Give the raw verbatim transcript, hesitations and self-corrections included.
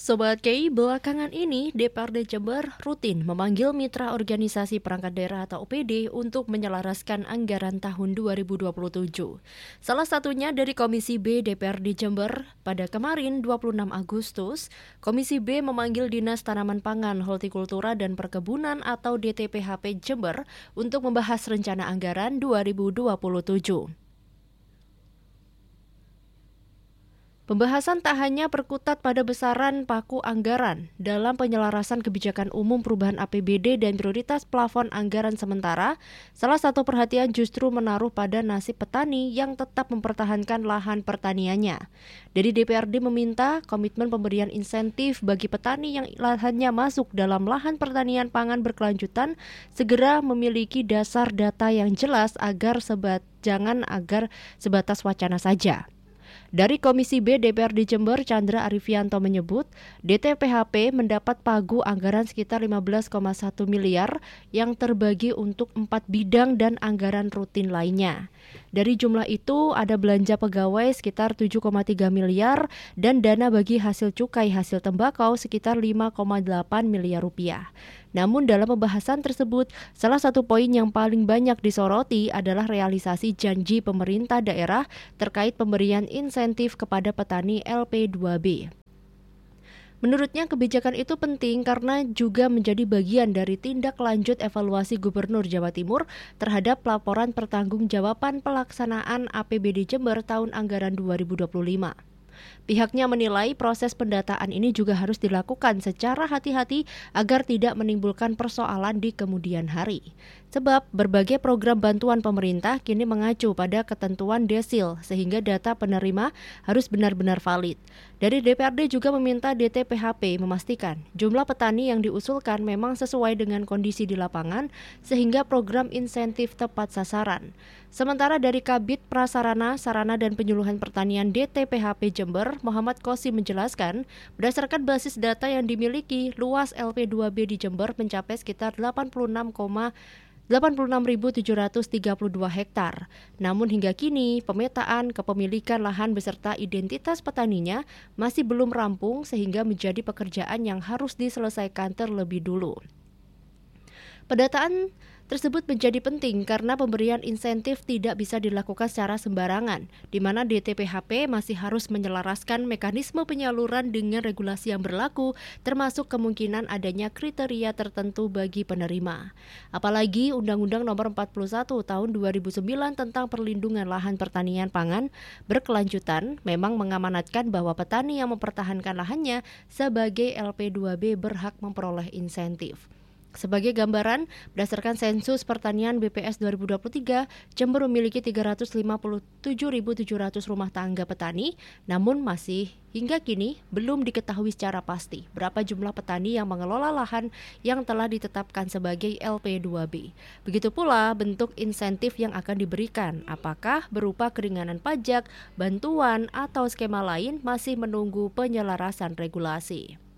Sobat K I, belakangan ini D P R D Jember rutin memanggil mitra organisasi perangkat daerah atau O P D untuk menyelaraskan anggaran tahun dua ribu dua puluh tujuh. Salah satunya dari Komisi B D P R D Jember. Pada kemarin dua puluh enam Agustus, Komisi B memanggil Dinas Tanaman Pangan, Hortikultura dan Perkebunan atau D T P H P Jember untuk membahas rencana anggaran dua ribu dua puluh tujuh. Pembahasan tak hanya berkutat pada besaran paku anggaran dalam penyelarasan kebijakan umum perubahan A P B D dan prioritas plafon anggaran sementara, salah satu perhatian justru menaruh pada nasib petani yang tetap mempertahankan lahan pertaniannya. Dari D P R D meminta komitmen pemberian insentif bagi petani yang lahannya masuk dalam lahan pertanian pangan berkelanjutan segera memiliki dasar data yang jelas agar sebat jangan agar sebatas wacana saja. Dari Komisi B D P R D Jember, Chandra Arifianto menyebut, D T P H P mendapat pagu anggaran sekitar lima belas koma satu miliar yang terbagi untuk empat bidang dan anggaran rutin lainnya. Dari jumlah itu, ada belanja pegawai sekitar tujuh koma tiga miliar dan dana bagi hasil cukai hasil tembakau sekitar lima koma delapan miliar rupiah. Namun dalam pembahasan tersebut, salah satu poin yang paling banyak disoroti adalah realisasi janji pemerintah daerah terkait pemberian insentif kepada petani L P dua B. Menurutnya kebijakan itu penting karena juga menjadi bagian dari tindak lanjut evaluasi Gubernur Jawa Timur terhadap laporan pertanggungjawaban pelaksanaan A P B D Jember tahun anggaran dua ribu dua puluh lima. Pihaknya menilai proses pendataan ini juga harus dilakukan secara hati-hati agar tidak menimbulkan persoalan di kemudian hari. Sebab berbagai program bantuan pemerintah kini mengacu pada ketentuan desil sehingga data penerima harus benar-benar valid. Dari D P R D juga meminta D T P H P memastikan jumlah petani yang diusulkan memang sesuai dengan kondisi di lapangan sehingga program insentif tepat sasaran. Sementara dari Kabid Prasarana, Sarana dan Penyuluhan Pertanian D T P H P Jember, Muhammad Kosim menjelaskan, berdasarkan basis data yang dimiliki, luas L P dua B di Jember mencapai sekitar delapan puluh enam ribu tujuh ratus tiga puluh dua hektar. Namun hingga kini, pemetaan kepemilikan lahan beserta identitas petaninya masih belum rampung sehingga menjadi pekerjaan yang harus diselesaikan terlebih dulu. Pendataan tersebut menjadi penting karena pemberian insentif tidak bisa dilakukan secara sembarangan, di mana D T P H P masih harus menyelaraskan mekanisme penyaluran dengan regulasi yang berlaku, termasuk kemungkinan adanya kriteria tertentu bagi penerima. Apalagi Undang-Undang Nomor empat puluh satu Tahun dua ribu sembilan tentang Perlindungan Lahan Pertanian Pangan berkelanjutan memang mengamanatkan bahwa petani yang mempertahankan lahannya sebagai L P dua B berhak memperoleh insentif. Sebagai gambaran, berdasarkan sensus pertanian B P S dua ribu dua puluh tiga, Jember memiliki tiga ratus lima puluh tujuh ribu tujuh ratus rumah tangga petani, namun masih hingga kini belum diketahui secara pasti berapa jumlah petani yang mengelola lahan yang telah ditetapkan sebagai L P dua B. Begitu pula bentuk insentif yang akan diberikan, apakah berupa keringanan pajak, bantuan, atau skema lain masih menunggu penyelarasan regulasi.